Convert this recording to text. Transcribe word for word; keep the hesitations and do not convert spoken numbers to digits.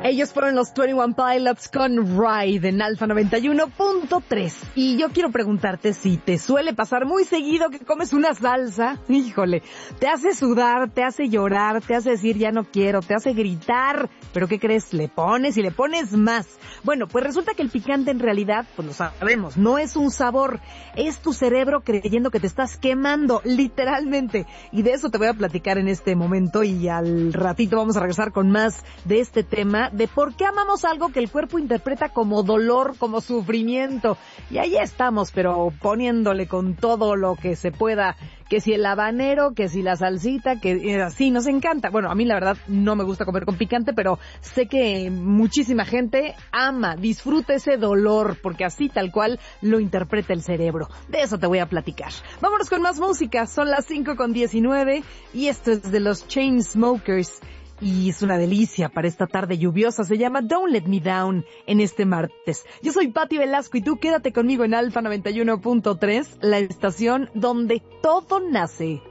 Ellos fueron los veintiuno Pilots con Ride en Alfa noventa y uno punto tres. Y yo quiero preguntarte si te suele pasar muy seguido que comes una salsa. Híjole, te hace sudar, te hace llorar, te hace decir ya no quiero, te hace gritar. ¿Pero qué crees? Le pones y le pones más. Bueno, pues resulta que el picante en realidad, pues lo sabemos, no es un sabor. Es tu cerebro creyendo que te estás quemando, literalmente. Y de eso te voy a platicar en este momento y al ratito vamos a regresar con más de este tema, de por qué amamos algo que el cuerpo interpreta como dolor, como sufrimiento. Y ahí estamos, pero poniéndole con todo lo que se pueda, que si el habanero, que si la salsita, que así nos encanta. Bueno, a mí la verdad no me gusta comer con picante, pero sé que muchísima gente ama, disfruta ese dolor, porque así tal cual lo interpreta el cerebro. De eso te voy a platicar. Vámonos con más música, son las cinco con diecinueve y esto es de los Chainsmokers. Y es una delicia para esta tarde lluviosa. Se llama Don't Let Me Down en este martes. Yo soy Pati Velasco y tú quédate conmigo en Alfa noventa y uno punto tres, la estación donde todo nace.